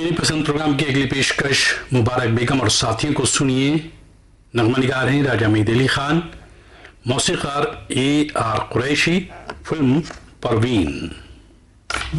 मेरी पसंद प्रोग्राम की अगली पेशकश मुबारक बेगम और साथियों को सुनिए। नगमा हैं राजा मीद अली खान, मौसीक़ार A.R. कुरैशी, फिल्म परवीन।